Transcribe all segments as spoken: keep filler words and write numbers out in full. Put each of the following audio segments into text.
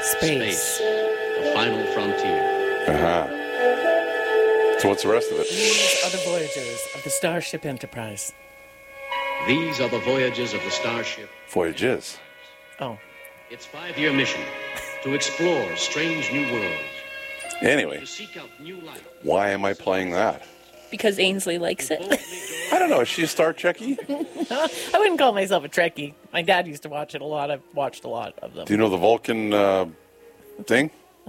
Space. The final frontier. Uh-huh. So what's the rest of it? These are the voyages of the Starship Enterprise. These are the voyages of the Starship. Voyages. Oh. Its five-year mission to explore strange new worlds. Anyway, To seek out new life. why am I playing that? Because Ainsley likes it. I don't know. Is she a Star Trekkie? I wouldn't call myself a Trekkie. My dad used to watch it a lot. I've watched a lot of them. Do you know the Vulcan uh, thing?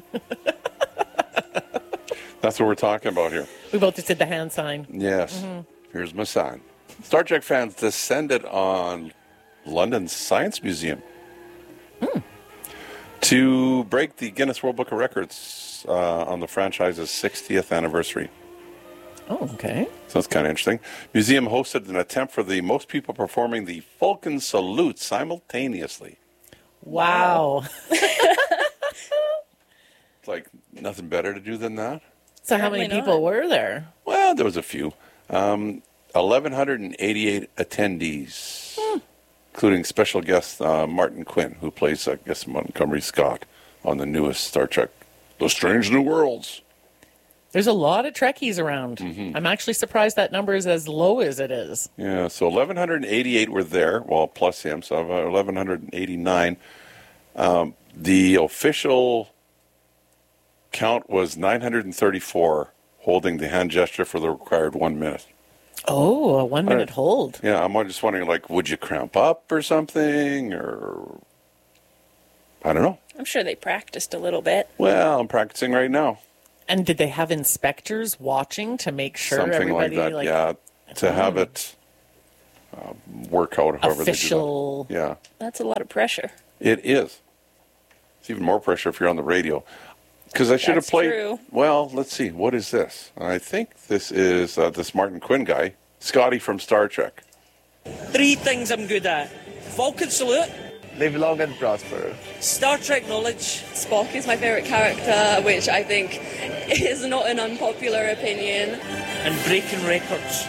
That's what we're talking about here. We both just did the hand sign. Yes. Mm-hmm. Here's my sign. Star Trek fans descended on London's Science Museum Hmm. to break the Guinness World Book of Records uh, on the franchise's sixtieth anniversary. Oh, okay. So that's kind of interesting. Museum hosted an attempt for the most people performing the Vulcan salute simultaneously. Wow. It's like nothing better to do than that. So how many Apparently people not. were there? Well, there was a few. Um, eleven eighty-eight attendees, Hmm. including special guest uh, Martin Quinn, who plays, I guess, Montgomery Scott on the newest Star Trek, The Strange New Worlds. There's a lot of Trekkies around. Mm-hmm. I'm actually surprised that number is as low as it is. Yeah, so eleven eighty-eight were there, well, plus him, so eleven eighty-nine. Um, the official count was nine hundred thirty-four, holding the hand gesture for the required one minute. Oh, a one minute Right. hold. Yeah, I'm just wondering, like, would you cramp up or something, or I don't know. I'm sure they practiced a little bit. Well, I'm practicing right now. And did they have inspectors watching to make sure Something like everybody that, yeah, to have it uh, work out however official? they do that. Yeah, That's a lot of pressure. it is. It's even more pressure if you're on the radio. Because I should have That's played. true. Well, let's see. What is this? I think this is uh, this Martin Quinn guy, Scotty from Star Trek. Three things I'm good at. Vulcan salute, Live long and prosper. Star Trek knowledge, Spock is my favourite character, which I think is not an unpopular opinion. and breaking records.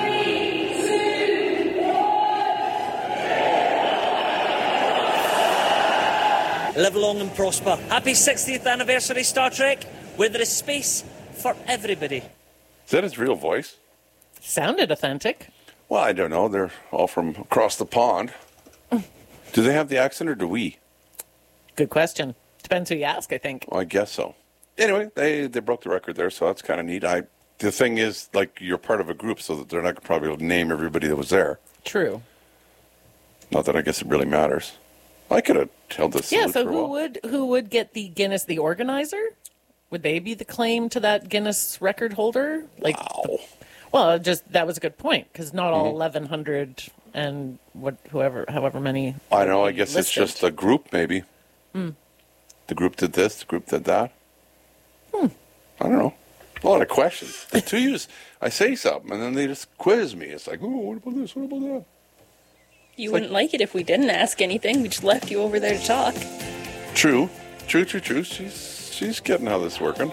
Live long and prosper. Happy sixtieth anniversary, Star Trek, where there is space for everybody. Is that his real voice? Sounded authentic. Well, I don't know. They're all from across the pond. Do they have the accent, or do we? Good question. Depends who you ask, I think. Well, I guess so. Anyway, they, they broke the record there, so that's kind of neat. I the thing is, like, you're part of a group, so that they're not going to probably name everybody that was there. True. Not that I guess it really matters. I could have held this. Yeah, salute so for a who while. would who would get the Guinness, the organizer? Would they be the claim to that Guinness record holder? Like, Wow. well, just that was a good point, because not all Mhm. eleven hundred and what whoever however many. I know. I would be guess it's listed. just a group, maybe. Hmm. The group did this. The group did that. Hmm. I don't know. A lot of questions. The two years, I say something, and then they just quiz me. It's like, oh, what about this? What about that? You wouldn't like it if we didn't ask anything. We just left you over there to talk. True. True, true, true. She's she's getting how this is working.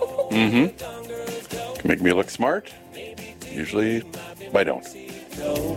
Mm-hmm. Can make me look smart. Usually, I don't.